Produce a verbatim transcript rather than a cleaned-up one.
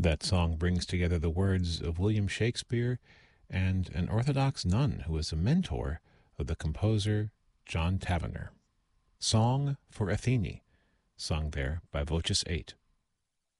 That song brings together the words of William Shakespeare and an Orthodox nun who was a mentor of the composer John Tavener. Song for Athene, sung there by Voces eight.